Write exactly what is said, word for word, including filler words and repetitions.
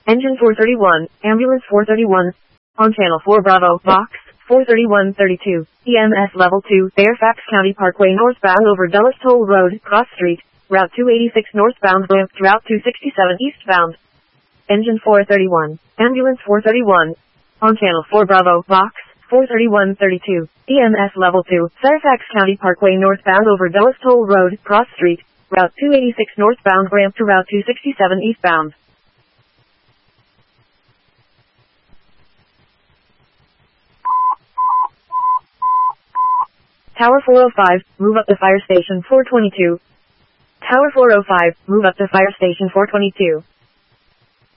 Engine four thirty-one, Ambulance four thirty-one. On Channel four Bravo, Box four thirty-one thirty-two. E M S Level two, Fairfax County Parkway northbound over Dulles Toll Road, Cross Street. Route two eighty-six northbound ramp to Route two sixty-seven eastbound. Engine four thirty-one, Ambulance four thirty-one. On Channel four Bravo, Box four thirty-one thirty-two. E M S Level two, Fairfax County Parkway northbound over Dulles Toll Road, Cross Street. Route two eighty-six northbound ramp to Route two sixty-seven eastbound. Tower four oh five, move up to Fire Station four twenty-two. Tower four oh five, move up to Fire Station four twenty-two.